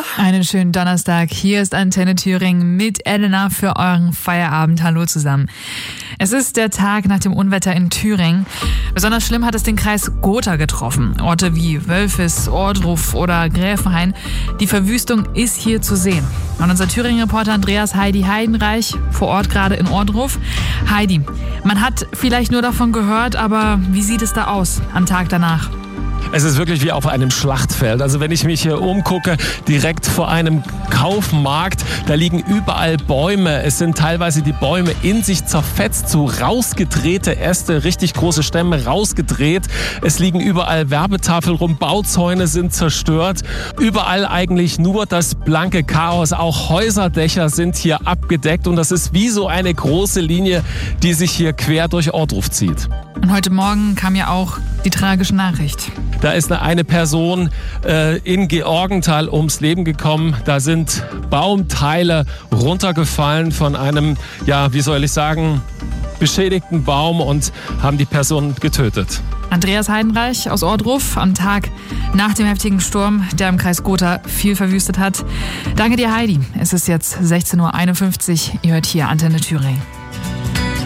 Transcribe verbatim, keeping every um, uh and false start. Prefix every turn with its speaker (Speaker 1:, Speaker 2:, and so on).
Speaker 1: Einen schönen Donnerstag. Hier ist Antenne Thüringen mit Elena für euren Feierabend. Hallo zusammen. Es ist der Tag nach dem Unwetter in Thüringen. Besonders schlimm hat es den Kreis Gotha getroffen. Orte wie Wölfis, Ohrdruf oder Gräfenhain. Die Verwüstung ist hier zu sehen. Und unser Thüringen-Reporter Andreas Heidi Heidenreich vor Ort gerade in Ohrdruf. Heidi, man hat vielleicht nur davon gehört, aber wie sieht es da aus am Tag danach?
Speaker 2: Es ist wirklich wie auf einem Schlachtfeld. Also wenn ich mich hier umgucke, direkt vor einem Kaufmarkt, da liegen überall Bäume. Es sind teilweise die Bäume in sich zerfetzt, so rausgedrehte Äste, richtig große Stämme rausgedreht. Es liegen überall Werbetafeln rum, Bauzäune sind zerstört. Überall eigentlich nur das blanke Chaos. Auch Häuserdächer sind hier abgedeckt und das ist wie so eine große Linie, die sich hier quer durch Ohrdruf zieht.
Speaker 1: Und heute Morgen kam ja auch die tragische Nachricht.
Speaker 2: Da ist eine Person äh, in Georgenthal ums Leben gekommen. Da sind Baumteile runtergefallen von einem, ja, wie soll ich sagen, beschädigten Baum und haben die Person getötet.
Speaker 1: Andreas Heidenreich aus Ohrdruf am Tag nach dem heftigen Sturm, der im Kreis Gotha viel verwüstet hat. Danke dir, Heidi. Es ist jetzt sechzehn Uhr einundfünfzig. Ihr hört hier Antenne Thüringen.